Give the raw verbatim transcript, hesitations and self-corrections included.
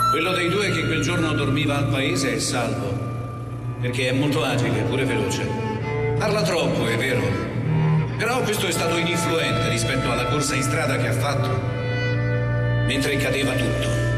Quello dei due che quel giorno dormiva al paese è salvo, perché è molto agile, pure veloce. Parla troppo, è vero, però questo è stato ininfluente rispetto alla corsa in strada che ha fatto, mentre cadeva tutto.